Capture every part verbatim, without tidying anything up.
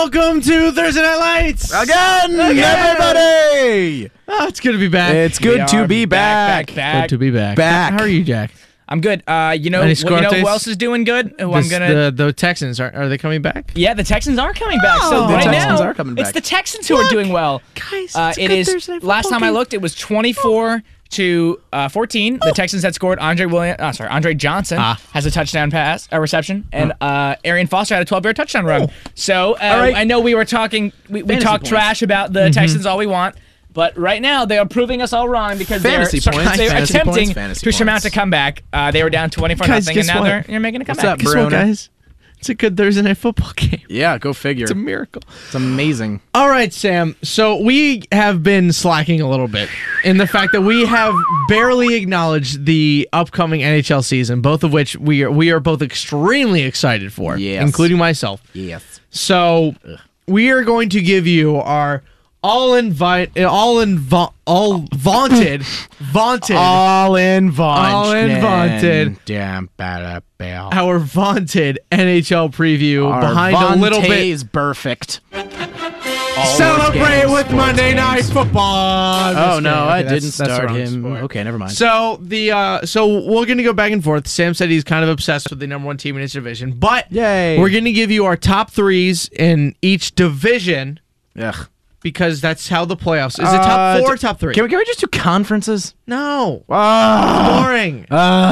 welcome to Thursday Night Lights again, again. everybody. Oh, it's good to be back. It's good We to are be back. back, back, Good to be back. Back. How are you, Jack? I'm good. Uh, you know, Any you score know updates? who else is doing good? Who This- I'm gonna. the, the Texans are are they coming back? Yeah, the Texans are coming back. So The right Texans now, are coming it's back. the Texans who are doing well. Guys, Uh, it is. Last time I looked, it was twenty-four to uh, fourteen. The Texans had scored. Andre Williams. Oh, sorry, Andre Johnson Ah. has a touchdown pass, a reception, and uh, Arian Foster had a twelve-yard touchdown run. So uh, right. I know we were talking. We, we Fantasy talk points. trash about the Mm-hmm. Texans all we want. But right now, they are proving us all wrong because Fantasy they're, points, they're fantasy attempting points, fantasy to surmount points. a comeback. Uh, they were down twenty-four Guys, nothing, and guess now what? they're you're making a What's comeback. up, Guess what, Bruno? guys? It's a good Thursday Night Football game. Yeah, go figure. It's a miracle. It's amazing. All right, Sam. So we have been slacking a little bit in the fact that we have barely acknowledged the upcoming N H L season, both of which we are we are both extremely excited for, Yes. including myself. Yes. So we are going to give you our all invite, all in, all vaunted, vaunted, All in vaunted. All in vaunted. Damn, bada, bell. our vaunted N H L preview Our behind a little bit. is perfect. Celebrate with Monday Night Football. Oh Just no, kidding. I Okay, that's- didn't that's the start wrong him. sport. Okay, never mind. So the uh, so we're gonna go back and forth. Sam said he's kind of obsessed with the number one team in his division, but Yay. we're gonna give you our top threes in each division Ugh. because that's how the playoffs is. It top Uh, four, or d- top three? Can we, can we just do conferences? no, Ah, boring.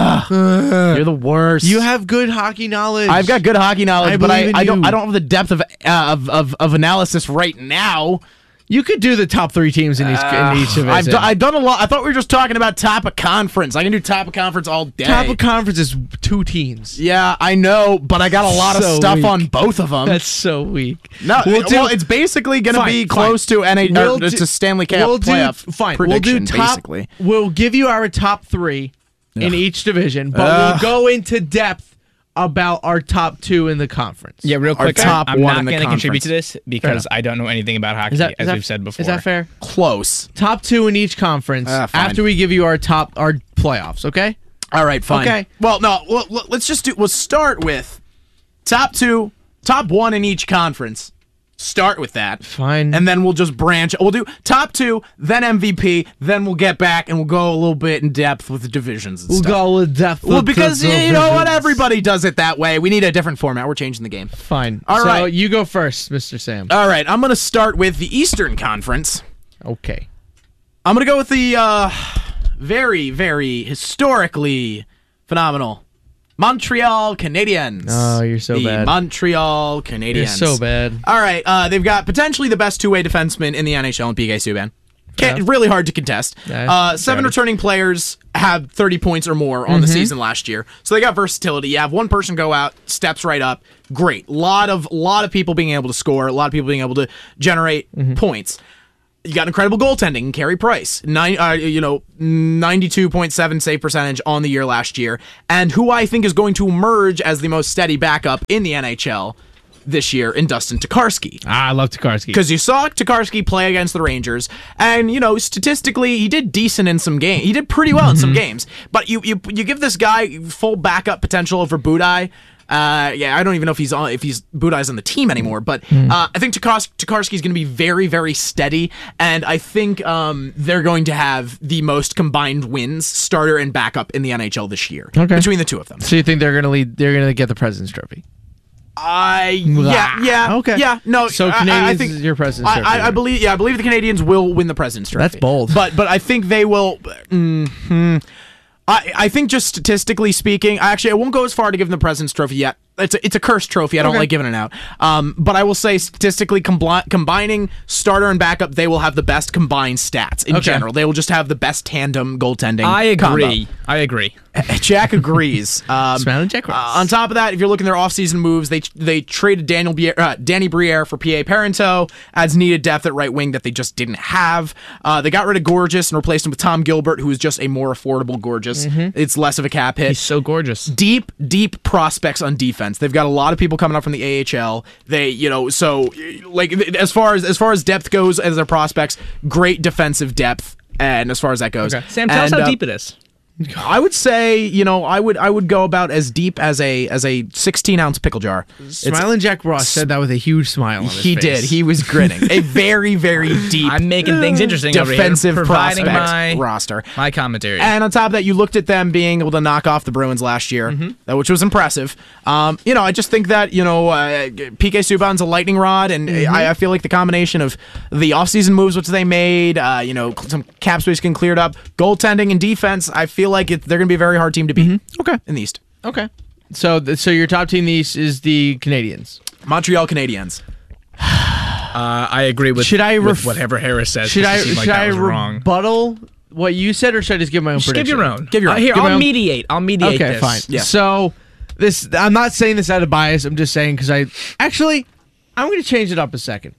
you're the worst. You have good hockey knowledge. I've got good hockey knowledge, I but I, believe in I don't you. I don't have the depth of uh, of, of of analysis right now. You could do the top three teams in each in each division. I've, do, I've done a lot. I thought we were just talking about top of conference. I can do top of conference all day. top of conference is two teams. Yeah, I know, but I got a lot of So stuff weak. on both of them. That's so weak. no, we'll well, do- it's basically going to Fine, be fine. close to N H We'll or do- to Stanley Cup we'll do, playoff fine. prediction. We'll do top. Basically, We'll give you our top three in Ugh. each division, but Ugh. we'll go into depth about our top two in the conference. Yeah, real Our quick, top I'm one not in the going to contribute to conference. this because I don't know anything about hockey, Is that, as is that- we've said before. Is that fair? close. Top two in each conference Ah, fine. after we give you our top our playoffs. Okay. All right, fine. Okay. Well, no, well, l- let's just do. We'll start with top two, top one in each conference. Start with that. Fine. And then we'll just branch. We'll do top two, then M V P, then we'll get back and we'll go a little bit in depth with the divisions and we'll stuff. go with depth. Well, of because the you know what, divisions. everybody does it that way. We need a different format. We're changing the game. Fine. All so right. you go first, Mister Sam. All right, I'm gonna start with the Eastern Conference. Okay. I'm gonna go with the uh, very, very historically phenomenal Montreal Canadiens. Oh, you're so the bad. Montreal Canadiens. You're so bad. All right, uh, they've got potentially the best two-way defenseman in the N H L in P K Subban. Can't, Yeah. Really hard to contest. Yeah, uh, seven fair. returning players have thirty points or more on the season last year, so they got versatility. You have one person go out, steps right up, great. Lot of lot of people being able to score, a lot of people being able to generate points. You got incredible goaltending in Carey Price, nine, uh, you know, ninety-two point seven save percentage on the year last year, and who I think is going to emerge as the most steady backup in the N H L this year in Dustin Tokarski. Ah, I love Tokarski. Because you saw Tokarski play against the Rangers, and you know statistically he did decent in some games. He did pretty well in some games. But you you you give this guy full backup potential over Budai. Uh, yeah, I don't even know if he's on if he's Budai's on the team anymore. But uh, I think Tukars- Tokarski is going to be very very steady, and I think um, they're going to have the most combined wins, starter and backup, in the N H L this year. Okay. Between the two of them. So you think they're gonna lead? They're gonna get the President's Trophy? I yeah yeah Okay. yeah no. So I- Canadians I, I think is your President's I, Trophy. I, I believe yeah I believe the Canadians will win the President's Trophy. That's bold. But but I think they will. Mm, I I think just statistically speaking, actually I won't go as far to give them the President's Trophy yet. It's a, it's a cursed trophy. I don't Okay. like giving it out. Um, but I will say statistically, combli- combining starter and backup, they will have the best combined stats in Okay. general. They will just have the best tandem goaltending. I agree. combo. I agree. Jack agrees. Um, Smiling Jack uh, Ross. on top of that, if you're looking at their offseason moves, they they traded Daniel Bier, uh, Danny Briere for P A Parento, adds needed depth at right wing that they just didn't have. Uh, they got rid of Gorgeous and replaced him with Tom Gilbert, who is just a more affordable Gorgeous. It's less of a cap hit. He's so gorgeous. Deep, deep prospects on defense. They've got a lot of people coming up from the A H L. They, you know, so like as far as as far as depth goes as their prospects, great defensive depth. And as far as that goes, Okay. Sam, tell us And, how uh, deep it is. I would say, you know, I would I would go about as deep as a as a sixteen ounce pickle jar. Smiling Jack Ross said that with a huge smile on his He face. did. He was grinning. A very very deep I'm making things interesting defensive over here, providing prospect my roster. my commentary. And on top of that, you looked at them being able to knock off the Bruins last year, uh, which was impressive. Um, you know, I just think that, you know, uh, P K Subban's a lightning rod, and I, I feel like the combination of the offseason moves which they made, uh, you know, some cap space getting cleared up, goaltending and defense, I feel like it, they're going to be a very hard team to beat Okay. in the East. Okay. So, th- so your top team in the East is the Canadiens. Montreal Canadiens. Uh, I agree with, Should I with ref- whatever Harris says. Should just I to seem like should that I was wrong. rebuttal what you said, or should I just give my own Just give prediction? your own. Give your Uh, own. here, Give my I'll own. mediate. I'll mediate Okay, this. fine. Yeah. So this, I'm not saying this out of bias. I'm just saying because I actually, I'm going to change it up a second.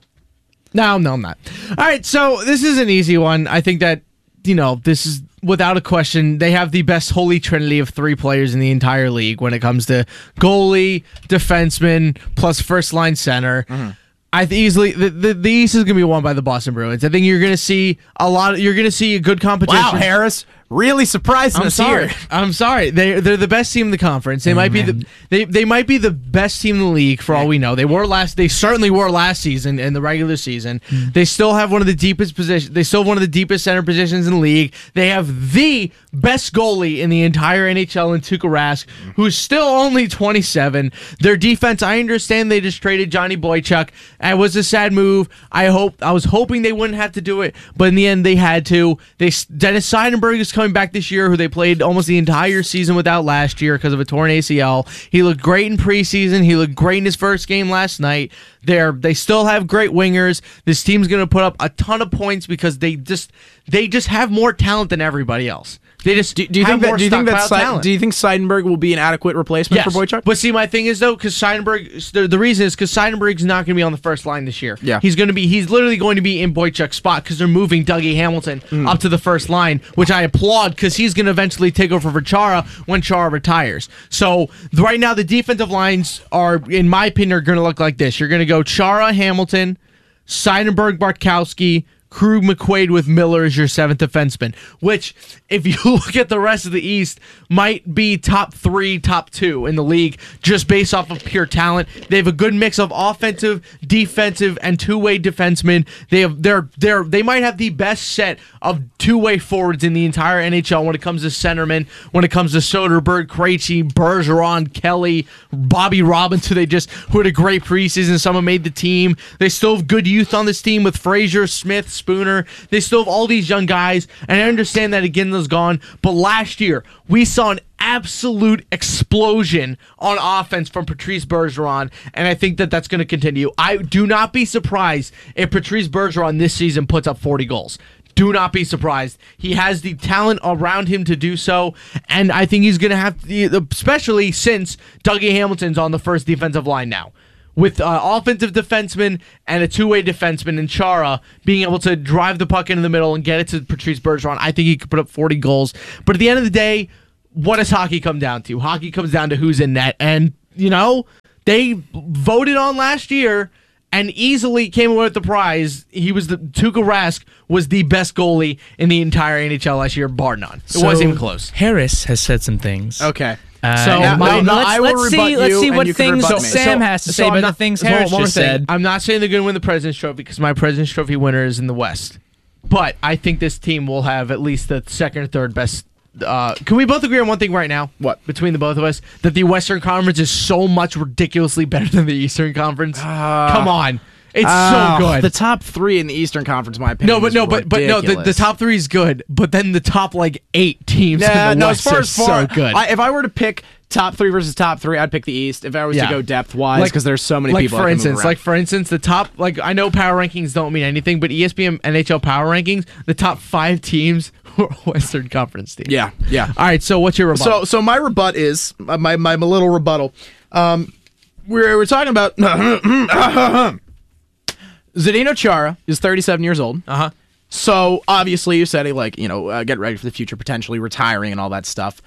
No, no, I'm not. All right, so this is an easy one. I think that, you know, this is without a question. They have the best holy trinity of three players in the entire league when it comes to goalie, defenseman, plus first line center. Mm-hmm. I think easily the, the the East is going to be won by the Boston Bruins. I think you're going to see a lot. Of, you're going to see a good competition. Wow, Harris, really surprising I'm us sorry. here. I'm sorry. They they're the best team in the conference. They might be the they, they might be the best team in the league for all we know. They were last. They certainly were last season in the regular season. They still have one of the deepest positions. They still have one of the deepest center positions in the league. They have the best goalie in the entire N H L in Tuukka Rask, who's still only twenty-seven. Their defense. I understand they just traded Johnny Boychuk. It was a sad move. I hope. I was hoping they wouldn't have to do it, but in the end they had to. They Dennis Seidenberg is coming back this year, who they played almost the entire season without last year because of a torn A C L. He looked great in preseason. He looked great in his first game last night. They're, they still have great wingers. This team's going to put up a ton of points because they just they just have more talent than everybody else. They just Do, do you have think that? more Do you think that? stockpile Si- talent. do you think Seidenberg will be an adequate replacement Yes. for Boychuk? But see, my thing is though, because Seidenberg, the, the reason is because Seidenberg's not going to be on the first line this year. Yeah. he's going to be. He's literally going to be in Boychuk's spot because they're moving Dougie Hamilton Mm. up to the first line, which I applaud because he's going to eventually take over for Chara when Chara retires. So right now, the defensive lines are, in my opinion, are going to look like this. You're going to go Chara, Hamilton, Seidenberg, Bartkowski, Krug, McQuaid with Miller as your seventh defenseman, which, if you look at the rest of the East, might be top three, top two in the league just based off of pure talent. They have a good mix of offensive, defensive, and two-way defensemen. They have they're they're they might have the best set of two-way forwards in the entire N H L when it comes to centermen, when it comes to Soderberg, Krejci, Bergeron, Kelly, Bobby Robbins, who they just who had a great preseason. Someone made the team. They still have good youth on this team with Frazier, Smith, Spooner. They still have all these young guys, and I understand that Iginla's gone, but last year we saw an absolute explosion on offense from Patrice Bergeron, and I think that that's going to continue. I do not be surprised if Patrice Bergeron this season puts up forty goals. Do not be surprised. He has the talent around him to do so, and I think he's going to have to, especially since Dougie Hamilton's on the first defensive line now. With uh, offensive defenseman and a two-way defenseman in Chara being able to drive the puck into the middle and get it to Patrice Bergeron, I think he could put up forty goals. But at the end of the day, what does hockey come down to? Hockey comes down to who's in net. And, you know, they voted on last year and easily came away with the prize. He was the Tuukka Rask was the best goalie in the entire N H L last year, bar none. It So, wasn't even close. Harris has said some things. Okay. Uh, So, and my- my- no, let's, I will let's rebut see. Let's you see and what you can things rebut me. Sam So- has to so say I'm about not- the things so Harris one more just thing. said. I'm not saying they're going to win the President's Trophy because my President's Trophy winner is in the West. But I think this team will have at least the second or third best. Uh, can we both agree on one thing right now? What? Between the both of us? That the Western Conference is so much ridiculously better than the Eastern Conference? Uh, Come on. It's Oh, so good. The top three in the Eastern Conference, in my opinion. no, but is no, but but no. The, the ridiculous. top three is good, but then the top like eight teams Nah, in the no, West as far are as far, so good. I, if I were to pick top three versus top three, I'd pick the East. If I was Yeah. to go depth wise, Like- because there's so many like people. for I can move instance, around. like for instance, the top like I know power rankings don't mean anything, but E S P N N H L power rankings, the top five teams were Western Conference teams. yeah, yeah. All right, so what's your rebuttal? So, so my rebut is my my, my little rebuttal. Um, we're we're talking about Zdeno Chara is thirty-seven years old. uh huh. So obviously, you said he like you know uh, get ready for the future, potentially retiring and all that stuff.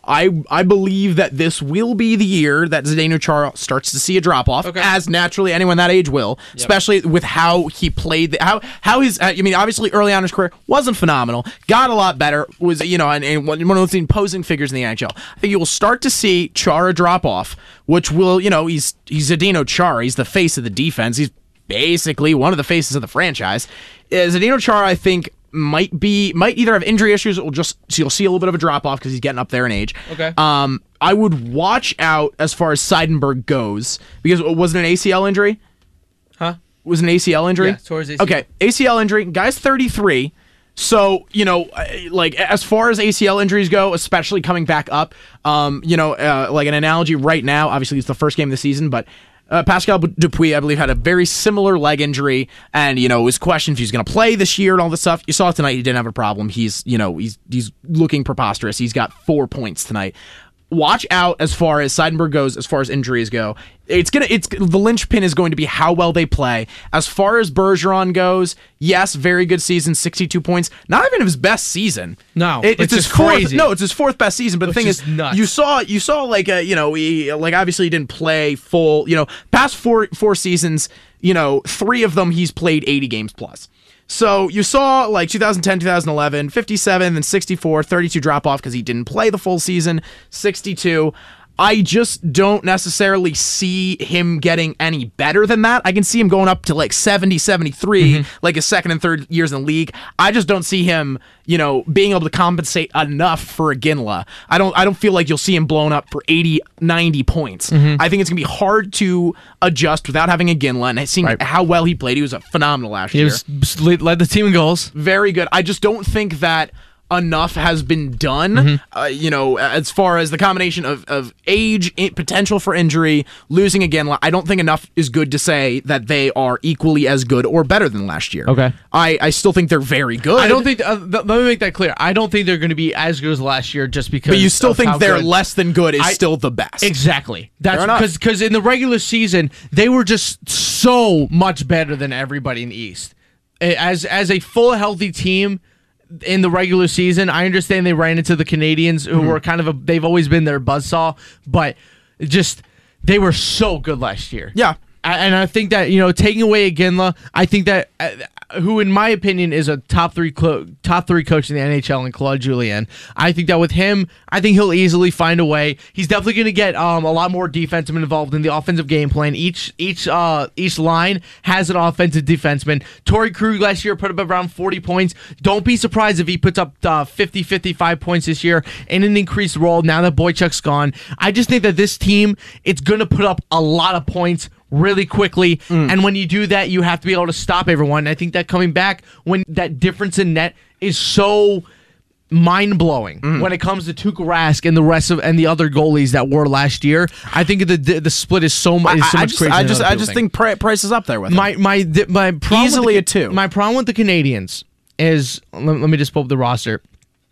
I I believe that this will be the year that Zdeno Chara starts to see a drop off, Okay. as naturally anyone that age will, especially with how he played, the, how how his. I mean, obviously early on in his career wasn't phenomenal, got a lot better, was you know, and, and one of those imposing figures in the N H L. I think you will start to see Chara drop off, which will, you know, he's he's Zdeno Chara, he's the face of the defense, he's basically one of the faces of the franchise. Uh, Zdeno Chara, I think, might be might either have injury issues or just so you'll see a little bit of a drop off because he's getting up there in age. Okay. Um, I would watch out as far as Seidenberg goes because was it an A C L injury? Huh? Was it an A C L injury? Yeah, towards A C L. Okay, A C L injury. Guy's thirty-three. So, you know, like as far as A C L injuries go, especially coming back up, um, you know, uh, like an analogy right now, obviously it's the first game of the season, but uh, Pascal Dupuis, I believe, had a very similar leg injury, and, you know, it was questioned if he's going to play this year and all this stuff. You saw tonight he didn't have a problem. He's, you know, he's he's looking preposterous. He's got four points tonight. Watch out as far as Seidenberg goes, as far as injuries go. It's gonna, it's the linchpin is going to be how well they play. As far as Bergeron goes, yes, very good season, sixty-two points. Not even his best season. No, It- it's which his is fourth. crazy. No, it's his fourth best season. But Which the thing is is, nuts. you saw, you saw like a, you know, he, like obviously he didn't play full. You know, past four four seasons, you know, three of them he's played eighty games plus. So you saw like two thousand ten, two thousand eleven, fifty-seven, then sixty-four, thirty-two drop off because he didn't play the full season, sixty-two. I just don't necessarily see him getting any better than that. I can see him going up to like seventy, seventy-three, Mm-hmm. like his second and third years in the league. I just don't see him, you know, being able to compensate enough for a Ginla. I don't I don't feel like you'll see him blown up for eighty, ninety points. Mm-hmm. I think it's going to be hard to adjust without having a Ginla and seeing Right. how well he played. He was a phenomenal last He year. was led the team in goals. Very good. I just don't think that enough has been done, Mm-hmm. uh, you know, as far as the combination of, of age, i- potential for injury, losing again. I don't think enough is good to say that they are equally as good or better than last year. Okay. I, I still think they're very good. I don't think. Uh, th- let me make that clear. I don't think they're going to be as good as last year, just because. But you still of think how they're good- less than good is I- still the best. Exactly. That's Fair enough. because because in the regular season they were just so much better than everybody in the East. As as a full healthy team in the regular season, I understand they ran into the Canadians, who Mm-hmm. were kind of a. They've always been their buzzsaw, but just they were so good last year. Yeah. A- And I think that, you know, taking away Iginla, I think that, uh, who in my opinion is a top three clo- top three coach in the N H L, in Claude Julien. I think that with him, I think he'll easily find a way. He's definitely going to get um, a lot more defensemen involved in the offensive game plan. Each each uh, each line has an offensive defenseman. Torrey Krug last year put up around forty points. Don't be surprised if he puts up uh, fifty, fifty-five points this year in an increased role now that Boychuk's gone. I just think that this team, it's going to put up a lot of points really quickly, Mm. and when you do that, you have to be able to stop everyone. I think that coming back, when that difference in net is so mind-blowing Mm. when it comes to Tuukka Rask and the rest of and the other goalies that were last year. I think the the, the split is so, mu- is so I, I much just, crazier I than just, other I people just think Pri- Price is up there with him. my my th- my problem Easily with the, a two. My problem with the Canadians is let, let me just pull up the roster.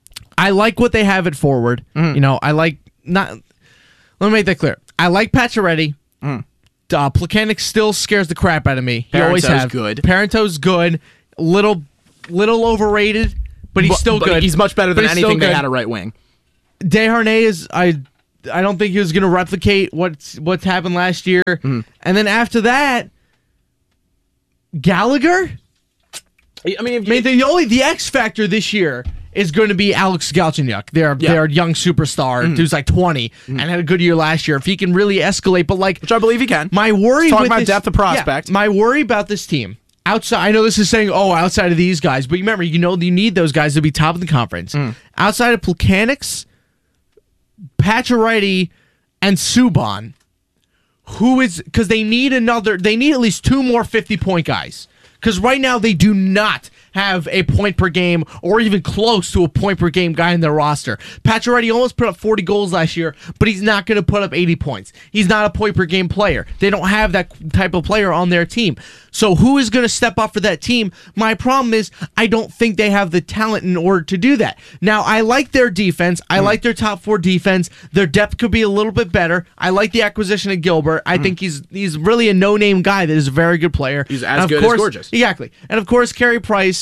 I like what they have at forward. Mm-hmm. You know, I like not. Let me make that clear. I like Pacioretty. Mm. Uh, Plekanec still scares the crap out of me. He always Parenteau's has. good. Parenteau's good. Little, little overrated, but he's But- still but good. He's much better But than he's still anything they good. had at right wing. Desharnais is I. I don't think he was going to replicate what's what's happened last year. Mm-hmm. And then after that, Gallagher. I mean, if I mean, the only the X factor this year is going to be Alex Galchenyuk. They're Yeah. Mm-hmm. they're a young superstar who's like twenty and had a good year last year. If he can really escalate, but like which I believe he can. my worry Talking with about this, depth of prospect. yeah, my worry about this team outside. I know this is saying, oh, outside of these guys, but remember, you know, you need those guys to be top of the conference. Mm. Outside of Plekanec, Pacioretty, and Subban, who is because they need another. They need at least two more fifty-point guys. Because right now they do not have a point per game or even close to a point per game guy in their roster. Pacioretty almost put up forty goals last year, but he's not going to put up eighty points. He's not a point per game player. They don't have that type of player on their team. So who is going to step up for that team? My problem is I don't think they have the talent in order to do that. Now, I like their defense. I mm. like their top four defense. Their depth could be a little bit better. I like the acquisition of Gilbert. I mm. think he's he's really a no-name guy that is a very good player. He's as of good course, as gorgeous. Exactly. And of course, Carey Price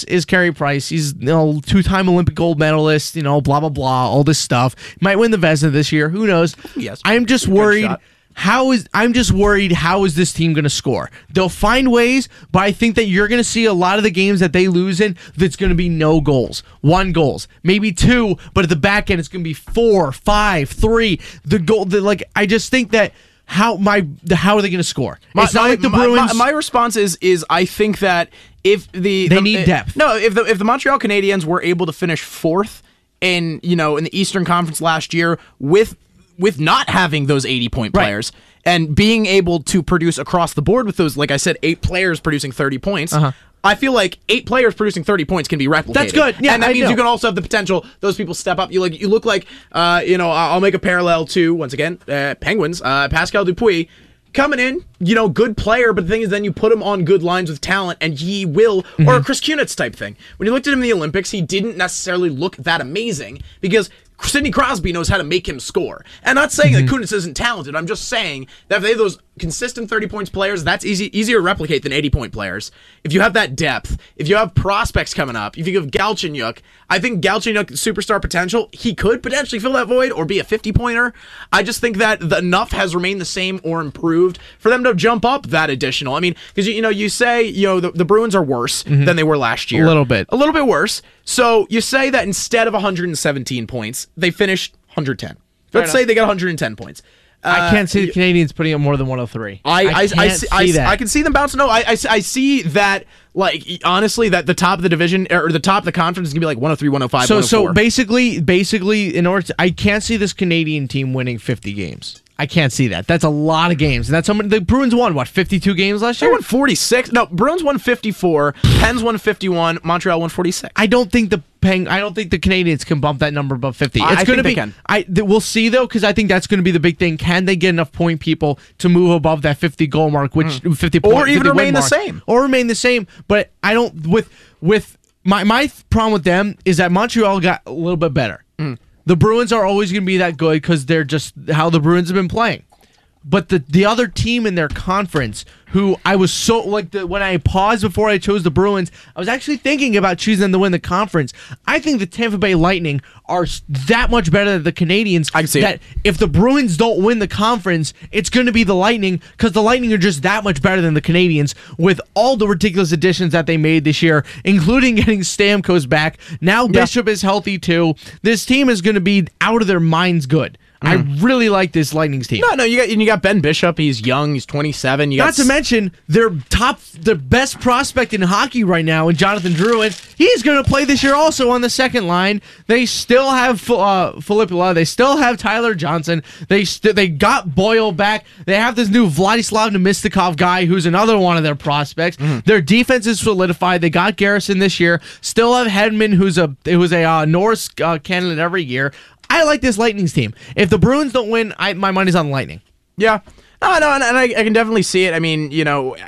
is Carey Price. He's you know two-time Olympic gold medalist. You know, blah blah blah, all this stuff. Might win the Vezina this year. Who knows? Yes. I'm just Good worried. shot. How is I'm just worried how is this team going to score? They'll find ways, but I think that you're going to see a lot of the games that they lose in that's going to be no goals. One goals, maybe two, but at the back end it's going to be four, five, three. The goal the, like I just think that how my the, how are they going to score? My, it's not my, like the my, Bruins. My, my response is is I think that if the They the, need uh, depth. No, if the if the Montreal Canadiens were able to finish fourth in you know in the Eastern Conference last year with with not having those eighty point Right. players and being able to produce across the board with those, like I said, eight players producing thirty points. Uh-huh. I feel like eight players producing thirty points can be replicated. That's good. Yeah, and that I means know. you can also have the potential those people step up. You like you look like uh, you know I'll make a parallel to once again uh, Penguins. Uh, Pascal Dupuis coming in, you know, good player, but the thing is, then you put him on good lines with talent, and he will, Mm-hmm. or a Chris Kunitz type thing. When you looked at him in the Olympics, he didn't necessarily look that amazing because Sidney Crosby knows how to make him score. And I'm not saying Mm-hmm. that Kunitz isn't talented. I'm just saying that if they have those consistent thirty points players, that's easy easier to replicate than eighty point players. If you have that depth, if you have prospects coming up, if you have Galchenyuk, I think Galchenyuk superstar potential, he could potentially fill that void or be a fifty pointer. I just think that the enough has remained the same or improved for them to jump up that additional. I mean, because you, you know, you say, you know, the, the Bruins are worse than they were last year. A little bit. A little bit worse. So you say that instead of one hundred seventeen points, they finished one hundred ten. Let's say they got one hundred ten points. I can't see the Canadians putting up more than one oh three. I I, I, can't see, see I, that. I can see them bouncing. No, I, I, I see that. Like honestly, that the top of the division or the top of the conference is gonna be like one oh three, one oh five, So one oh four. so basically, basically, in order to, I can't see this Canadian team winning fifty games. I can't see that. That's a lot of games. And that's how many the Bruins won. What fifty-two games last They year? won forty-six. No, Bruins won fifty-four. Pens won fifty-one. Montreal won forty-six. I don't think the Peng, I don't think the Canadians can bump that number above fifty. I- It's I going to think be. they can. I th- we'll see though, because I think that's going to be the big thing. Can they get enough point people to move above that fifty goal mark, which fifty point, Or even fifty win remain the mark. same. or remain the same? But I don't with with my my problem with them is that Montreal got a little bit better. The Bruins are always going to be that good because they're just how the Bruins have been playing. But the the other team in their conference, who I was so like the, when I paused before I chose the Bruins, I was actually thinking about choosing them to win the conference. I think the Tampa Bay Lightning are s- that much better than the Canadians. I can see that it. if the Bruins don't win the conference, it's going to be the Lightning because the Lightning are just that much better than the Canadians with all the ridiculous additions that they made this year, including getting Stamkos back. Now Bishop is healthy too. This team is going to be out of their minds good. I really like this Lightning's team. No, no, you got and you got Ben Bishop. He's young. He's twenty-seven. You got Not to mention their top, their best prospect in hockey right now, and Jonathan Drouin. He's going to play this year also on the second line. They still have uh, Filipula. They still have Tyler Johnson. They st- they got Boyle back. They have this new Vladislav Nemistikov guy, who's another one of their prospects. Their defense is solidified. They got Garrison this year. Still have Hedman, who's a who's a uh, Norris uh, candidate every year. I like this Lightning's team. If the Bruins don't win, I, my money's on Lightning. Yeah. No, no, and, and I, I can definitely see it. I mean, you know,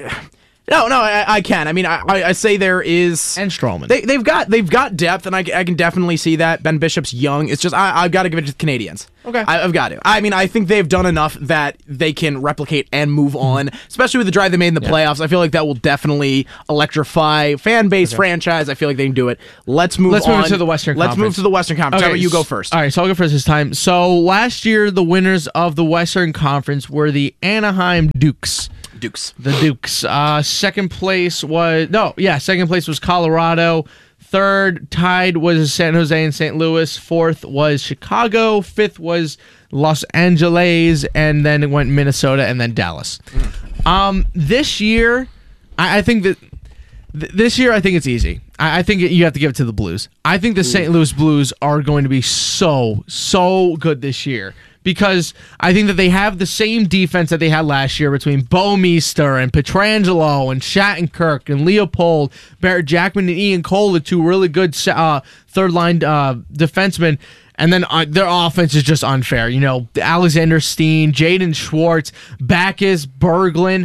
no, no, I, I can. I mean, I, I I say there is And Stroman. They they've got they've got depth, and I, I can definitely see that. Ben Bishop's young. It's just I I've got to give it to the Canadians. Okay. I, I've got to. I mean, I think they've done enough that they can replicate and move on, especially with the drive they made in the playoffs. I feel like that will definitely electrify fan base, franchise. I feel like they can do it. Let's move. Let's on. move to the Western Let's Conference. move to the Western Conference. How about you go first? All right, so I'll go first this time. So last year, the winners of the Western Conference were the Anaheim Dukes. Dukes. The Dukes. Uh, second place was no, yeah, second place was Colorado. Third tied was San Jose and Saint Louis. Fourth was Chicago. Fifth was Los Angeles, and then it went Minnesota and then Dallas. Mm. Um, this year, I, I think that th- this year I think it's easy. I, I think it, you have to give it to the Blues. I think the Saint Louis Blues are going to be so so good this year. Because I think that they have the same defense that they had last year between Bouwmeester and Pietrangelo and Shattenkirk and Leopold, Barrett Jackman and Ian Cole, the two really good uh, third-line uh, defensemen. And then uh, their offense is just unfair. You know, Alexander Steen, Jaden Schwartz, Backus, Berglund.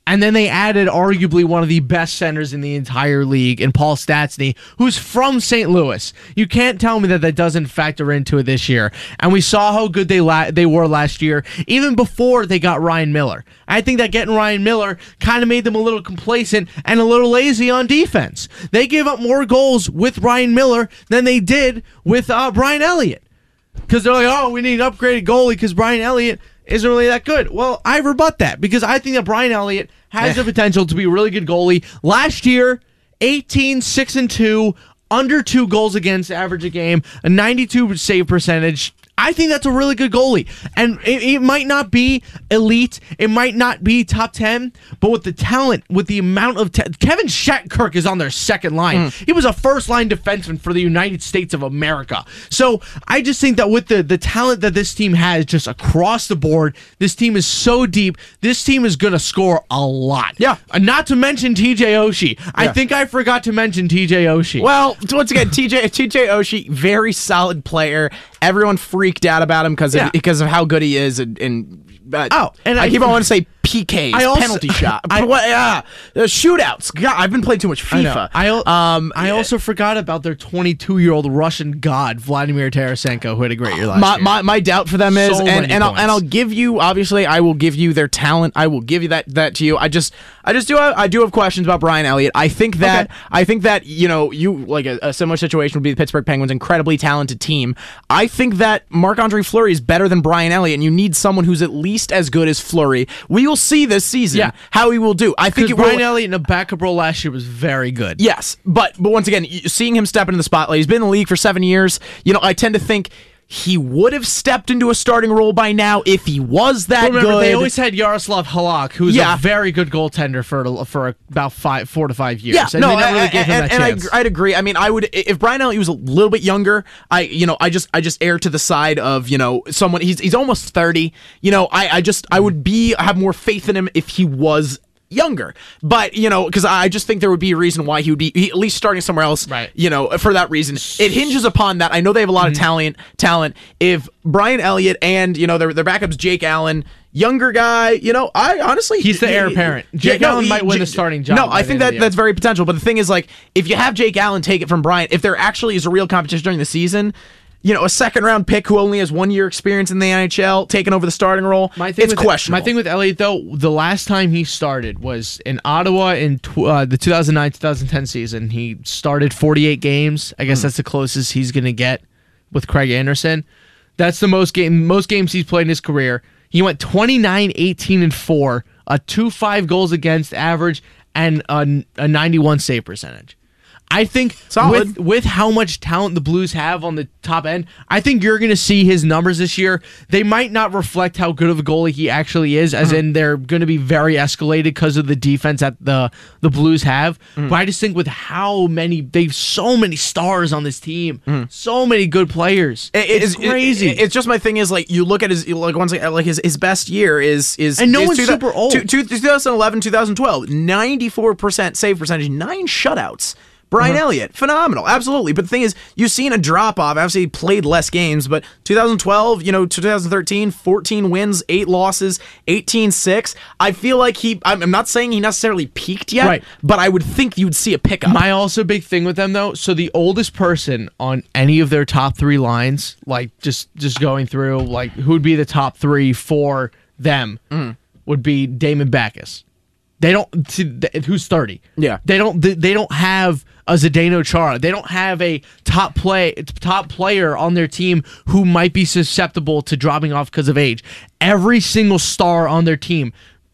And then they added arguably one of the best centers in the entire league in Paul Stastny, who's from Saint Louis. You can't tell me that that doesn't factor into it this year. And we saw how good they la- they were last year, even before they got Ryan Miller. I think that getting Ryan Miller kind of made them a little complacent and a little lazy on defense. They give up more goals with Ryan Miller than they did with uh, Brian Elliott. Because they're like, oh, we need an upgraded goalie because Brian Elliott isn't really that good. Well, I rebut that because I think that Brian Elliott has the potential to be a really good goalie. Last year, eighteen, six, and two, under two goals against average a game, a ninety-two save percentage. I think that's a really good goalie. And it, it might not be elite. It might not be top ten. But with the talent, with the amount of... Ta- Kevin Shattenkirk is on their second line. Mm. He was a first-line defenseman for the United States of America. So I just think that with the, the talent that this team has just across the board, this team is so deep. This team is going to score a lot. Yeah. Uh, not to mention T J Oshie. Yeah. I think I forgot to mention T J Oshie. Well, once again, T J T J Oshie, very solid player. Everyone freaked out about him because yeah. of, because of how good he is, and, and uh, oh, and I, I keep on wanting to say P Ks, I also, penalty shot, I, what, uh, uh, shootouts. God, I've been playing too much FIFA. I, know. I, um, I also forgot about their twenty-two-year-old Russian god, Vladimir Tarasenko, who had a great year last my, year. My, my doubt for them is, so and, and I'll points. and I'll give you, obviously, I will give you their talent. I will give you that that to you. I just I just do have, I do have questions about Brian Elliott. I think that okay. I think that you know you like a, a similar situation would be the Pittsburgh Penguins, incredibly talented team. I think that Marc-Andre Fleury is better than Brian Elliott, and you need someone who's at least as good as Fleury. We will see this season yeah. how he will do. I think it Brian will, Elliott in a backup role last year was very good. Yes, but but once again, seeing him step into the spotlight, he's been in the league for seven years. You know, I tend to think he would have stepped into a starting role by now if he was that Remember, good. They always had Yaroslav Halak, who's yeah. a very good goaltender for for about five, four to five years. Yeah, and no, they never really and, gave him and, that and chance. I, I'd agree. I mean, I would if Brian Elliott was a little bit younger. I, you know, I just I just err to the side of you know someone. He's he's almost thirty. You know, I I just I would be have more faith in him if he was younger, but you know, because I just think there would be a reason why he would be he, at least starting somewhere else. Right. You know, for that reason, it hinges upon that. I know they have a lot mm-hmm. of talent. Talent. If Brian Elliott and you know their their backups, Jake Allen, younger guy. You know, I honestly he's the he, heir apparent. Jake no, Allen he, might win J- the starting job. No, I think that that's very potential. But the thing is, like, if you have Jake Allen take it from Brian, if there actually is a real competition during the season. You know, a second round pick who only has one year experience in the N H L taking over the starting role. My thing it's with, questionable. My thing with Elliott, though, the last time he started was in Ottawa in tw- uh, the two thousand nine twenty ten season. He started forty-eight games. I guess mm. that's the closest he's going to get with Craig Anderson. That's the most game most games he's played in his career. He went twenty-nine, eighteen, and four, a two point five goals against average, and a, a ninety-one save percentage. I think with, with how much talent the Blues have on the top end, I think you're going to see his numbers this year. They might not reflect how good of a goalie he actually is, as mm-hmm. in they're going to be very escalated because of the defense that the, the Blues have. Mm-hmm. But I just think with how many, they've so many stars on this team, mm-hmm. so many good players. It, it's, it's crazy. It, it's just my thing is like you look at his like once like his, his best year is is and no is one's two, super old. Two, two, twenty eleven, twenty twelve, ninety-four percent save percentage, nine shutouts. Brian uh-huh. Elliott, phenomenal, absolutely. But the thing is, you've seen a drop-off. Obviously, he played less games, but twenty twelve, you know, twenty thirteen, fourteen wins, eight losses, eighteen six. I feel like he, I'm not saying he necessarily peaked yet, right. but I would think you would see a pickup. My also big thing with them, though, so the oldest person on any of their top three lines, like just, just going through, like, who would be the top three for them, mm. would be Damon Backus. They don't. Who's thirty? Yeah. They don't. They don't have a Zdeno Chara. They don't have a top play top player on their team who might be susceptible to dropping off because of age. Every single star on their team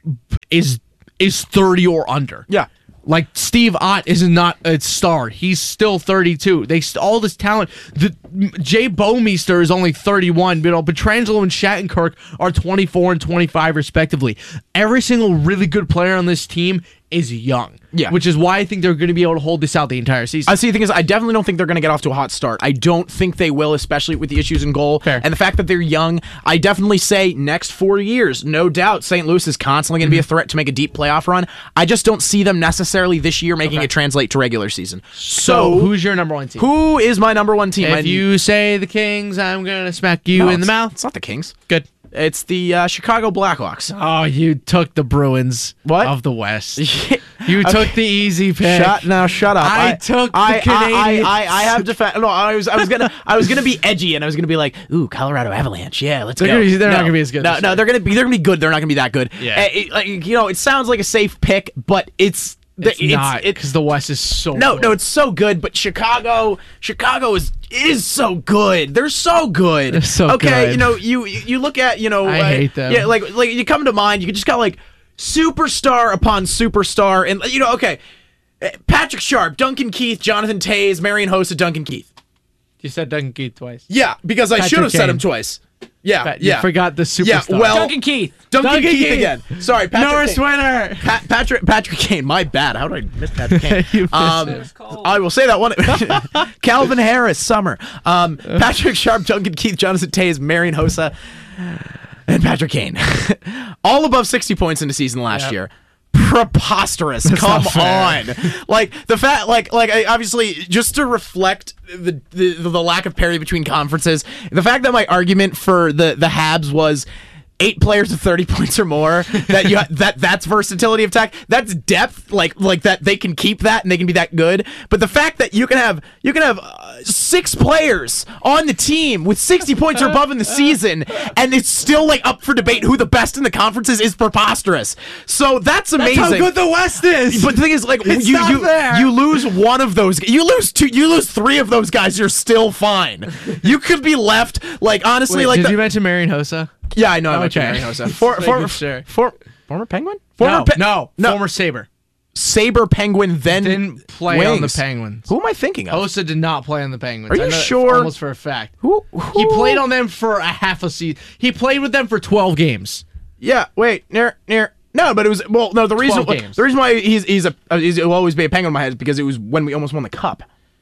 is is thirty or under. Yeah. Like Steve Ott is not a star. He's still thirty-two. They all this talent. The Jay Bouwmeester is only thirty-one. You know, Pietrangelo and Shattenkirk are twenty-four and twenty-five respectively. Every single really good player on this team is young. Yeah. Which is why I think they're going to be able to hold this out the entire season. I see. The thing is, I definitely don't think they're going to get off to a hot start. I don't think they will, especially with the issues in goal. Fair. And the fact that they're young. I definitely say next four years, no doubt, Saint Louis is constantly going to mm-hmm. be a threat to make a deep playoff run. I just don't see them necessarily this year making okay. it translate to regular season. So, so, who's your number one team? Who is my number one team? If I, you say the Kings, I'm going to smack you no, in the mouth. It's not the Kings. Good. It's the uh, Chicago Blackhawks. Oh, you took the Bruins What? of the West. You took Okay. the easy pick. Shut now. Shut up. I took the I, I, Canadiens. I, I, I have defend. No, I was. I was gonna. I was gonna be edgy, and I was gonna be like, "Ooh, Colorado Avalanche. Yeah, let's They're go." gonna be- they're no, not gonna be as good No, this no, year. they're gonna be. They're gonna be good. They're not gonna be that good. Yeah. Uh, it- like, you know, it sounds like a safe pick, but it's. It's, it's not It, because the West is so. no, good. no, it's so good. But Chicago, Chicago is is so good. They're so good. They're so okay, good. you know, you you you look at you know. I uh, hate them. Yeah, like like you come to mind. You just got like superstar upon superstar, and you know, okay. Patrick Sharp, Duncan Keith, Jonathan Taze, Marion Hossa, Duncan Keith. You said Duncan Keith twice. Yeah, because I Patrick should have said Kane. him twice. Yeah, But you yeah. forgot the Yeah, superstar. well, Duncan Keith. Duncan, Duncan Keith, Keith. again. Sorry, Patrick Norris Kane. winner. Pa- Patrick Patrick Kane. My bad. How did I miss Patrick Kane? You missed um, it. I will say that one. Calvin Harris, Summer. Um, Patrick Sharp, Duncan Keith, Jonathan Taze, Marion Hossa, and Patrick Kane. All above sixty points in the season last Yep. year. Preposterous. Come not fair. on. Like the fact like like I, obviously just to reflect the, the the lack of parity between conferences, the fact that my argument for the the Habs was eight players with thirty points or more, that you that that's versatility of attack, that's depth, like like that they can keep that and they can be that good. But the fact that you can have you can have uh, six players on the team with sixty points or above in the season, and it's still like up for debate who the best in the conference is, is preposterous. So that's amazing. That's how good the West is. But the thing is, like, It's you not you, fair. you lose one of those, you lose two, you lose three of those guys, you're still fine. You could be left, like, honestly, Wait, like, did the, you mention Marion Hossa? yeah, I know, I Okay. mentioned Marion Hossa. For, Just for, making sure. for, former Penguin, former No, Pe- no, no, former Saber. Saber Penguin, then Didn't play on the Wings. Penguins. Who am I thinking of? Hossa did not play on the Penguins. Are you I know that sure? Almost for a fact. Who, He who- played on them for a half a season. He played with them for twelve games. Yeah, wait, near, near. No, but it was well. No, the reason twelve games. the reason why he's he's a uh, he's, he'll always be a Penguin in my head is because it was when we almost won the cup.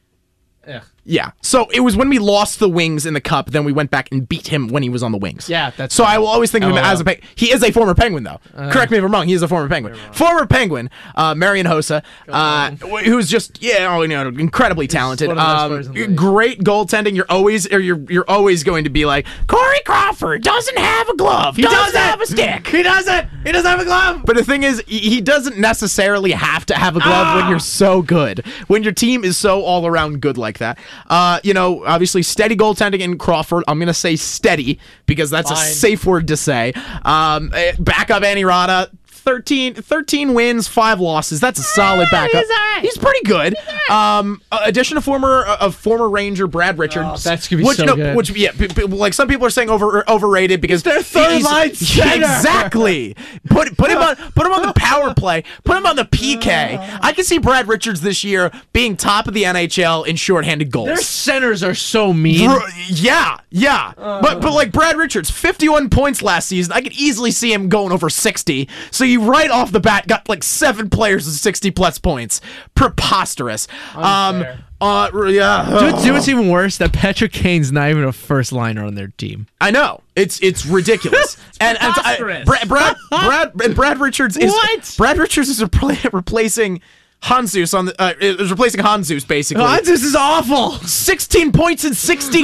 Yeah. Yeah. So it was when we lost the Wings in the cup, then we went back and beat him when he was on the Wings. Yeah, that's So I will always think of him L O L. as a Penguin. He is a former Penguin, though. Correct me if I'm wrong. He is a former Penguin. Former Penguin, uh, Marion Hossa, uh, wh- who's just yeah, oh, you know, incredibly talented. one of the best Um, players in the league. great goaltending. You're always or you're you're always going to be like Corey Crawford doesn't have a glove. He doesn't doesn't. have a stick. He doesn't. He doesn't have a glove. But the thing is, he he doesn't necessarily have to have a glove Ah! when you're so good. When your team is so all around good like that. Uh, you know, obviously steady goaltending in Crawford. I'm gonna say steady because that's a Fine. safe word to say. Um, eh, backup Annie Rada. thirteen, thirteen wins, five losses. That's a solid backup. he's all right. He's pretty good. Um, uh, addition of former uh, of former Ranger Brad Richards. Oh, that's gonna be which, so no, good. Which yeah, p- p- like some people are saying over overrated because their third he's- line center. Exactly. Put put him on put him on the power play. Put him on the P K. I can see Brad Richards this year being top of the N H L in shorthanded goals. Their centers are so mean. Bro, yeah, yeah. but but like Brad Richards, fifty-one points last season. I could easily see him going over sixty. So you right off the bat got like seven players with sixty plus points. Preposterous. Unfair. Um uh yeah. Do, you know what's even worse? That Patrick Kane's not even a first liner on their team. I know. It's it's ridiculous. and and I, preposterous. Brad, Brad Brad and Brad Richards is What? Brad Richards is repla- replacing Hanzus on the uh, is replacing Hanzus basically. Oh, this is awful. sixteen points in sixty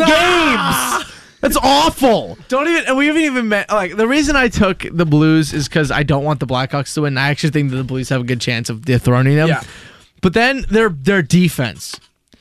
Ah! games. That's awful. Don't even. And we haven't even met. Like the reason I took the Blues is because I don't want the Blackhawks to win. I actually think that the Blues have a good chance of dethroning them. Yeah. But then their their defense.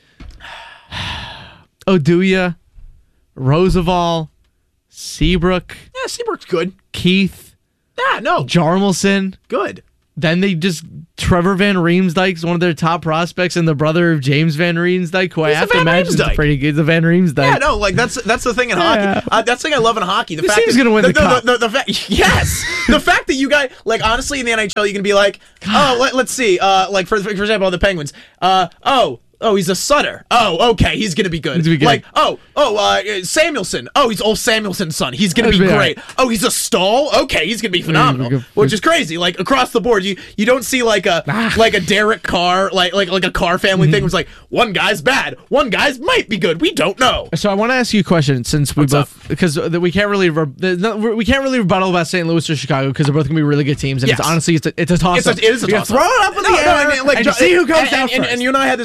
Oduya, Roosevelt, Seabrook, Yeah, Seabrook's good. Keith, Yeah, no, Jarmelson. good. Then they just Trevor Van Riemsdyk is one of their top prospects, and the brother of James Van Riemsdyk, who I He's have the to Van imagine is Riemsdyk. pretty good. The Van Riemsdyk. Yeah, no, like that's that's the thing in Yeah. hockey. Uh, that's the thing I love in hockey. The This fact team's that, gonna win the cup. The, the, fact, yes, the fact that you guys like honestly in the N H L, you can be like, oh, let, let's see, uh, like for for example, on the Penguins, uh, oh. Oh, he's a Sutter. Oh, okay, he's gonna be good. He's gonna be good. Like, oh, oh, uh, Samuelson. Oh, he's old Samuelson's son. He's gonna He'll be be great. Oh, he's a Stahl. Okay, he's gonna be phenomenal. good. Which is crazy. Like across the board, you you don't see like a Ah. like a Derek Carr, like like like a Carr family Mm-hmm. thing. Where it's like one guy's bad, one guy's might be good. We don't know. So I want to ask you a question, since we What's both because we can't really re- there's no- we can't really rebuttal about Saint Louis or Chicago because they're both gonna be really good teams, and Yes. it's honestly it's a, it's a toss It's a, up. it is a You toss-up. throw it up in No, the no, air I mean, like, and Jo- see who comes and, down and, and, first. and you and I had this argument about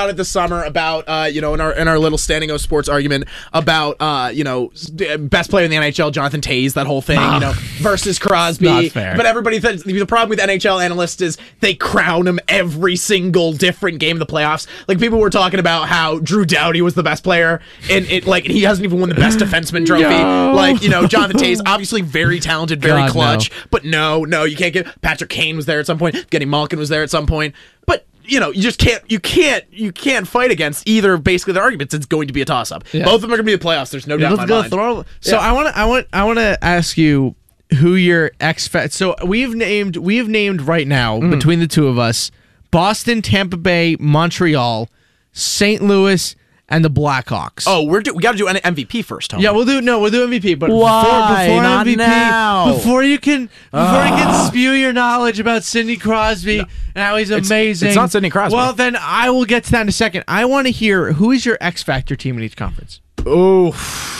about it this summer about uh, you know in our in our little Standing O Sports argument about uh, you know best player in the N H L, Jonathan Toews, that whole thing, you know, versus Crosby. Not fair. But everybody thinks the problem with N H L analysts is they crown him every single different game of the playoffs. Like people were talking about how Drew Doughty was the best player, and it like he hasn't even won the best defenseman trophy. No. Like you know Jonathan Toews, obviously very talented, very God, clutch, no. but no, no, you can't get. Patrick Kane was there at some point. Getty Malkin was there at some point, but. You know, you just can't, you can't, you can't fight against either. Basically, their arguments. It's going to be a toss-up. Yeah. Both of them are going to be the playoffs. There's no doubt in my go mind. throw. So Yeah. I want to, I want, I want to ask you who your X factor. So we've named, we've named right now Mm. between the two of us, Boston, Tampa Bay, Montreal, Saint Louis, and the Blackhawks. Oh, we're do, we got to do an M V P first, Tony. Yeah, we'll do no, we'll do M V P. But Why? before, before Not M V P, now. before you can, before you can spew your knowledge about Sidney Crosby and how he's It's- amazing. it's not Sidney Crosby. Well, then I will get to that in a second. I want to hear who is your X Factor team in each conference. Oh,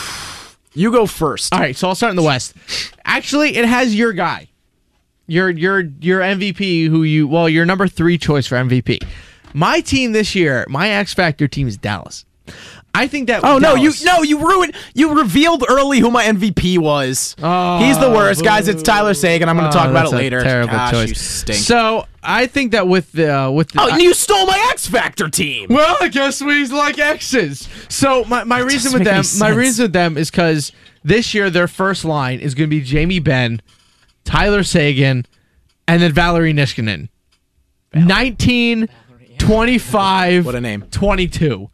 you go first. All right, so I'll start in the West. Actually, it has your guy, your your your M V P, who you well, your number three choice for M V P. My team this year, my X Factor team is Dallas. I think that. Oh no, you Dallas- no, you ruined. You revealed early who my M V P was. Oh, He's the worst, guys. It's Tyler Sagan. I'm going to Oh, talk about it that's a later. Terrible Gosh, choice. You stink. So I think that with the uh, with the. oh, I- you stole my X Factor team. well, I guess we like X's. So my, my reason doesn't with make any them, my sense. reason with them is because this year their first line is going to be Jamie Benn, Tyler Sagan, and then Valerie Niskanen. nineteen, twenty-five, What a name. twenty-two.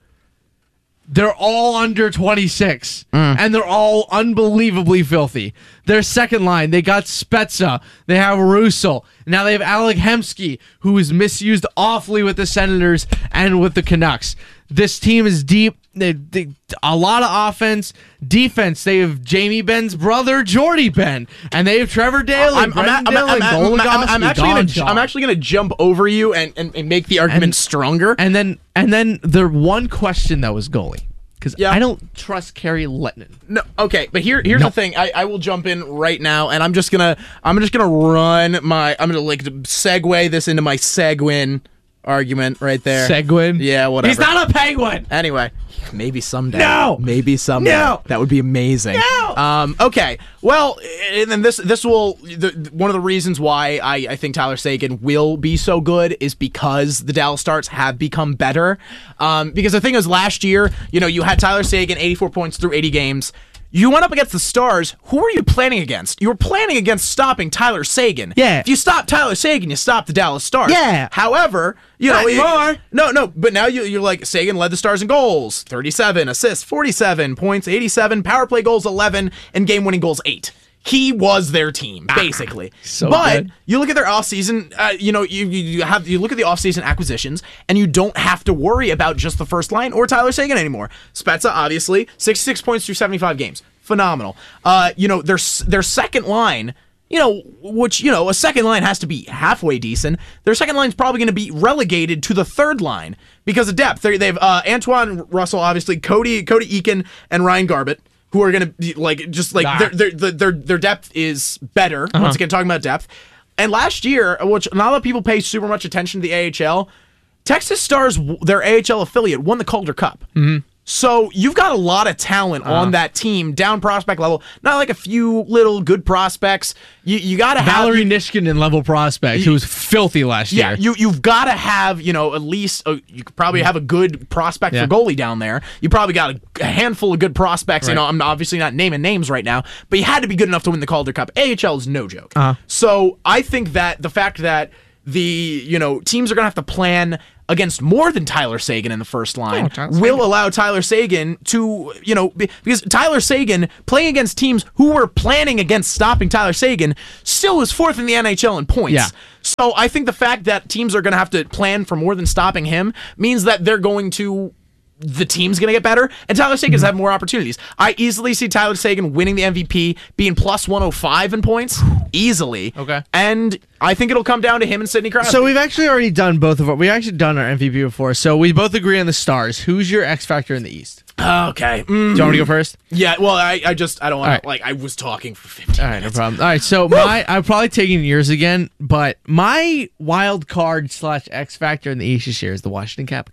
They're all under twenty-six, Mm. and they're all unbelievably filthy. Their second line, they got Spezza, they have Russell, now they have Alec Hemsky, who is misused awfully with the Senators and with the Canucks. This team is deep. They, they, a lot of offense, defense. They have Jamie Benn's brother, Jordy Benn, and they have Trevor Daly, I'm, I'm, Brendan I'm, I'm, Dillon, I'm, I'm, I'm, Goligoski, I'm actually gonna, Gonchar. I'm actually gonna jump over you and, and, and make the argument And- stronger. And then and then the one question that was goalie, because Yeah. I don't trust Kerry Lettinen. No, okay, but here here's No. the thing. I, I will jump in right now, and I'm just gonna I'm just gonna run my I'm gonna like segue this into my Seguin argument right there. Seguin? Yeah, whatever. He's not a penguin. Anyway, maybe someday. No! maybe someday. No! That would be amazing. No! Um. Okay. Well, and then this this will the, one of the reasons why I I think Tyler Seguin will be so good is because the Dallas Stars have become better. Um. Because the thing is, last year, you know, you had Tyler Seguin, eighty-four points through eighty games. You went up against the Stars. Who are you planning against? You were planning against stopping Tyler Seguin. Yeah. If you stop Tyler Seguin, you stop the Dallas Stars. Yeah. However, you know, Not it- anymore. no, no, but now you, you're like Sagan led the Stars in goals, thirty-seven assists, forty-seven points, eighty-seven power play goals, eleven, and game-winning goals, eight. He was their team, basically. so but good. you look at their offseason, uh, you know, you, you you have you look at the offseason acquisitions, and you don't have to worry about just the first line or Tyler Seguin anymore. Spezza, obviously, sixty-six points through seventy-five games, phenomenal. Uh, you know, their s- their second line. You know, which, you know, a second line has to be halfway decent. Their second line's probably going to be relegated to the third line because of depth. They they have uh, Antoine Russell, obviously, Cody Cody Eakin, and Ryan Garbett, who are going to be like just like Ah. their, their their their their depth is better. Uh-huh. Once again, talking about depth. And last year, which not a lot of people pay super much attention to the A H L, Texas Stars, their A H L affiliate, won the Calder Cup. Mm-hmm. So you've got a lot of talent Uh-huh. on that team, down prospect level. Not like a few little good prospects. You you got to have Valerie Niskanen level prospect, who was filthy last yeah, year. you you've got to have, you know, at least a, you could probably have a good prospect Yeah. for goalie down there. You probably got a, a handful of good prospects. You Right. know, I'm obviously not naming names right now, but you had to be good enough to win the Calder Cup. A H L is no joke. Uh-huh. So I think that the fact that the you know teams are gonna have to plan against more than Tyler Seguin in the first line Oh, Tyler will Seguin. allow Tyler Seguin to, you know, be- because Tyler Seguin playing against teams who were planning against stopping Tyler Seguin still is fourth in the N H L in points. Yeah. So I think the fact that teams are going to have to plan for more than stopping him means that they're going to. The team's going to get better, and Tyler Sagan's have more opportunities. I easily see Tyler Sagan winning the M V P, being plus one oh five in points, easily. Okay. And I think it'll come down to him and Sidney Crosby. So we've actually already done both of our. We've actually done our M V P before. So we both agree on the Stars. Who's your X factor in the East? okay. Mm. Do you want me to go first? Yeah, well, I, I just, I don't want All right. to, like, I was talking for fifteen All right, no minutes. problem. All right, so my I'm probably taking yours again, but my wild card slash X factor in the East this year is the Washington Capitals.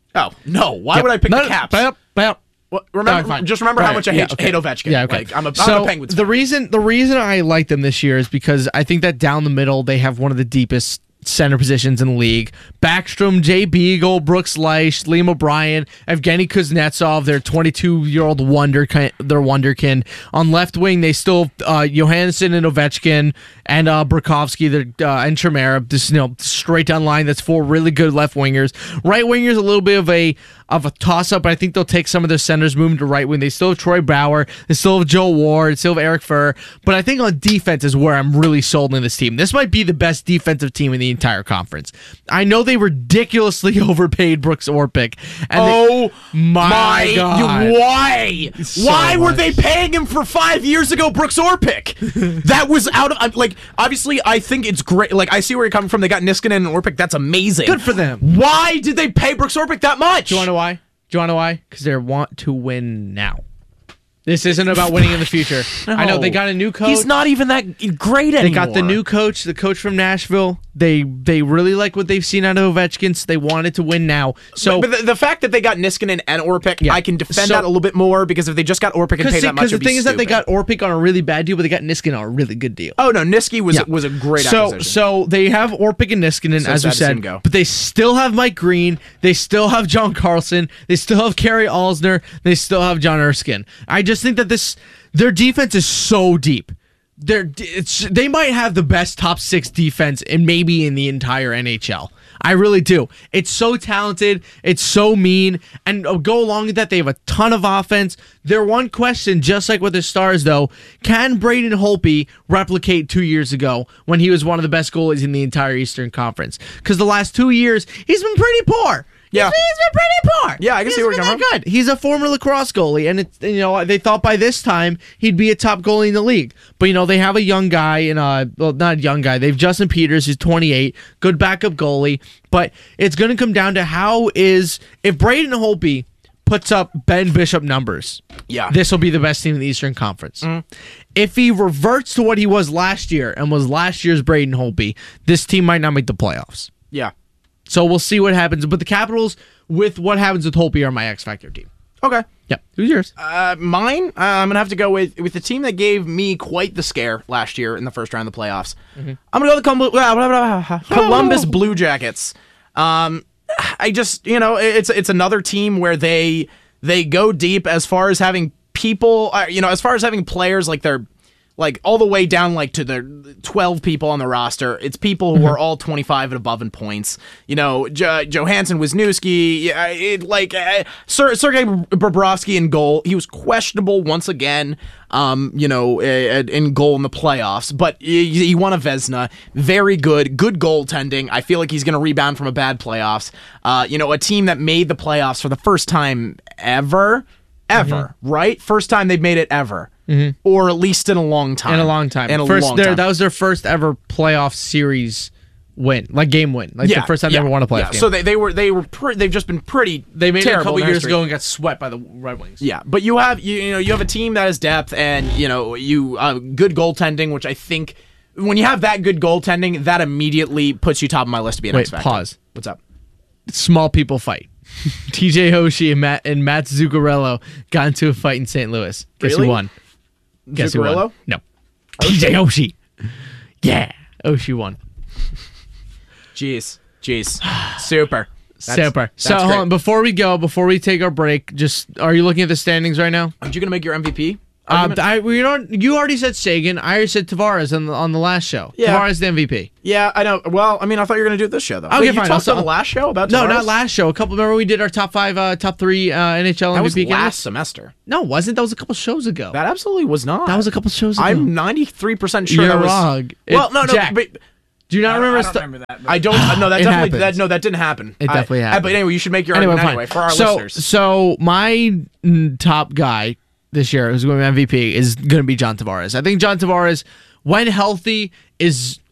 Oh no! Why Yep. would I pick No, the Caps? Bam, bam. Well, remember, All right, fine. just remember how Right, much I yeah, hate, okay. hate Ovechkin. Yeah, okay. Like, I'm a, I'm so a Penguins the fan. reason the reason I like them this year is because I think that down the middle they have one of the deepest center positions in the league. Backstrom, Jay Beagle, Brooks Leich, Liam O'Brien, Evgeny Kuznetsov, their twenty-two-year-old wonder, their wonderkin. On left wing, they still uh, Johansson and Ovechkin and uh, Burakovsky, their uh, and Chimera. Just you know, straight down line. That's four really good left wingers. Right wingers a little bit of a of a toss up, but I think they'll take some of their centers, move them to right wing. They still have Troy Bauer, they still have Joe Ward, still have Eric Furr. But I think on defense is where I'm really sold in this team. This might be the best defensive team in the entire conference. I know they ridiculously overpaid Brooks Orpik. And Oh they, my, my God. Why? So Why were much. they paying him for five years ago, Brooks Orpik? That was out of I'm- like. Obviously, I think it's great. Like, I see where you're coming from. They got Niskanen and Orpik. That's amazing. Good for them. Why did they pay Brooks Orpik that much? Do you want to know why? Do you want to know why? Because they want to win now. This isn't about winning in the future. I know they got a new coach. He's not even that great anymore. They got the new coach, the coach from Nashville. They they really like what they've seen out of Ovechkin, so they wanted to win now. So, But the, the fact that they got Niskanen and Orpik, Yeah. I can defend So- that a little bit more because if they just got Orpik and paid that much, because the it'd be thing is that they stupid. got Orpik on a really bad deal, but they got Niskanen on a really good deal. Oh no, Niski was Yeah. was a great so, acquisition. So they have Orpik and Niskanen, So as we sad to see him said, go. but they still have Mike Green. They still have John Carlson. They still have Kerry Alsner. They still have John Erskine. I just think that this their defense is so deep. They're, it's, they might have the best top six defense and maybe in the entire N H L. I really do. It's so talented. It's so mean. And uh, go along with that, they have a ton of offense. Their one question, just like with the Stars, though, can Braden Holtby replicate two years ago when he was one of the best goalies in the entire Eastern Conference? Because the last two years, he's been pretty poor. Yeah. He's been, he's been pretty poor. Yeah, I can He see hasn't where you're been coming that good. He's a former lacrosse goalie, and it's you know they thought by this time he'd be a top goalie in the league. But you know they have a young guy, and uh, well, not a young guy. They've Justin Peters, who's twenty-eight, good backup goalie. But it's going to come down to how is if Braden Holtby puts up Ben Bishop numbers. Yeah. This will be the best team in the Eastern Conference. If he reverts to what he was last year and was last year's Braden Holtby, this team might not make the playoffs. yeah. So we'll see what happens. But the Capitals, with what happens with Holtby, are my X Factor team. Okay. Yep. Who's yours? Uh, mine, uh, I'm gonna have to go with with the team that gave me quite the scare last year in the first round of the playoffs. I'm gonna go with the Colum- blah, blah, blah, blah, Columbus Blue Jackets. Um, I just, you know, it's it's another team where they they go deep as far as having people, uh, you know, as far as having players like they're like all the way down like to the twelve people on the roster. It's people who are all twenty-five and above in points. You know, jo- Johansson, Wisniewski, yeah, it, like uh, Ser- Sergei Bobrovsky in goal. He was questionable once again. Um, you know, uh, in goal in the playoffs, but he, he won a Vezina. Very good, good goaltending. I feel like he's going to rebound from a bad playoffs. Uh, you know, a team that made the playoffs for the first time ever, ever, Mm-hmm. right? First time they've made it ever. Mm-hmm. Or at least in a long time. In a long time. In a first, long their- time. That was their first ever playoff series win, like game win. Like the first time yeah, they ever won a playoff yeah. game. So they, they were they were pre- they've just been pretty. they made it a terrible couple in their years history. ago and got swept by the Red Wings. Yeah, but you have you, you know you have a team that has depth and you know you uh, good goaltending, which I think when you have that good goaltending, that immediately puts you top of my list to be an Wait, X Factor. pause. What's up? Small people fight. T J Oshie and Matt and Matt Zuccarello got into a fight in Saint Louis. Guess Really? who won? Guess who won? Zuccarello? No. T J Oshie. Yeah, Oshie won. Jeez, jeez, super, That's- Super. that's So hold great. on, before we go, before we take our break, just are you looking at the standings right now? Aren't you gonna make your M V P? Uh, argument? I we don't. You already said Sagan. I already said Tavares on the on the last show. Yeah. Tavares the M V P. yeah, I know. Well, I mean, I thought you were gonna do it this show though. Okay, Wait, you fine, talked I'll- on the last show about No, Tavares? not last show. A couple. Remember we did our top five, uh, top three uh, N H L That was M V P last candidates? semester. No, it wasn't. That was a couple shows ago. That absolutely was not. That was a couple shows ago. I'm ninety-three percent sure You're that was wrong. Well, It- no, no, Jack, but Do you not remember? I don't st- remember that. I don't. No, that It definitely. That, happens. no, that didn't happen. It I- definitely I- happened. But anyway, you should make your Anyway, argument fine. anyway for our so, listeners. So my mm, top guy this year who's going to be M V P is going to be John Tavares. I think John Tavares, when healthy, is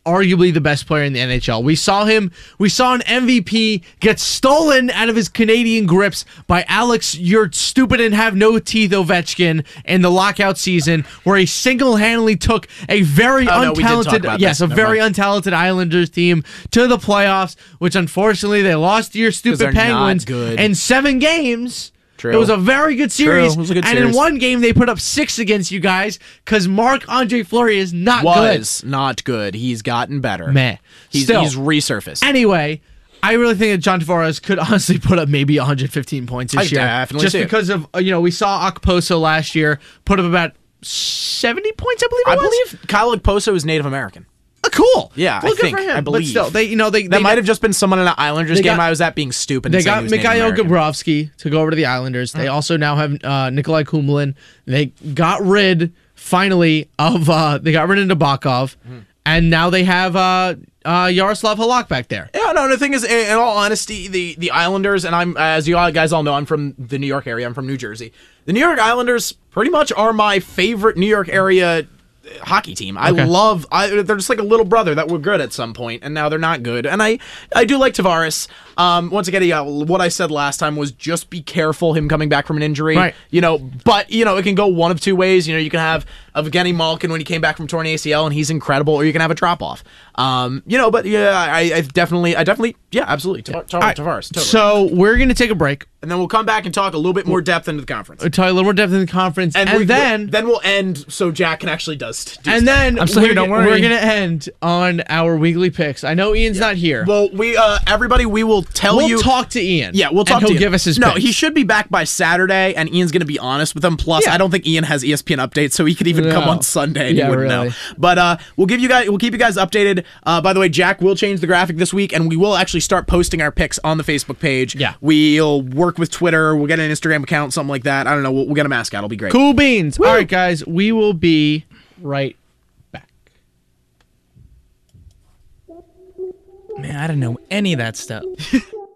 arguably the best player in the N H L. We saw him, we saw an M V P get stolen out of his Canadian grips by Alex, you're stupid and have no teeth Ovechkin in the lockout season, where he single-handedly took a very Oh, no, we did talk untalented, about yes, this. a Never very mind. untalented Islanders team to the playoffs, which unfortunately they lost to your stupid they're not Penguins good. in seven games. True. It was a very good series. It was a good and series. in one game, they put up six against you guys because Marc-Andre Fleury is not good. Was not good. He's gotten better. Meh. He's, Still. he's resurfaced. Anyway, I really think that John Tavares could honestly put up maybe one hundred fifteen points this I year. definitely Just do. because of, uh, you know, we saw Okposo last year put up about seventy points, I believe it I was. believe Kyle Okposo is Native American. Uh, cool. Yeah, well, I good think. for him. I believe. But still, they, you know, they, That they might have just been someone in an Islanders They game got- I was at being stupid. They and saying got he was Native Mikhail American. Gabrovsky to go over to the Islanders. They also now have uh, Nikolai Kumlin. They got rid, finally, of uh, they got rid of Nabokov, and now they have uh, uh, Yaroslav Halak back there. Yeah, no. The thing is, in in all honesty, the the Islanders, and I'm as you all guys all know, I'm from the New York area. I'm from New Jersey. The New York Islanders pretty much are my favorite New York area hockey team. I Okay. love. I, they're just like a little brother that were good at some point, and now they're not good. And I, I do like Tavares. Um, once again, yeah, what I said last time was just be careful him coming back from an injury. Right. You know, but you know it can go one of two ways. You know, you can have Evgeny Malkin when he came back from torn A C L and he's incredible, or you can have a drop off. Um, you know, but yeah, I, I definitely, I definitely, yeah, absolutely, Tavar- Tavar- All right, Tavares. Totally. So we're gonna take a break. And then we'll come back and talk a little bit more depth into the conference. We'll tell you a little more depth in the conference, and, we- then then we'll end so Jack can actually does. Do and stuff. then I'm still we're, here, don't go- worry. we're gonna end on our weekly picks. I know Ian's not here. Well, we uh, everybody, we will tell we'll you. talk to Ian. Yeah, we'll talk and he'll to Ian. give us his No, picks. he should be back by Saturday, and Ian's going to be honest with him. Plus, Yeah. I don't think Ian has E S P N updates, so he could even come No. on Sunday and Yeah, he wouldn't really. know. But uh, we'll give you guys, we'll keep you guys updated. Uh, by the way, Jack will change the graphic this week, and we will actually start posting our picks on the Facebook page. Yeah. We'll work with Twitter. We'll get an Instagram account, something like that. I don't know. We'll, we'll get a mascot. It'll be great. Cool beans. All right, guys, we will be right back. Man, I didn't know any of that stuff.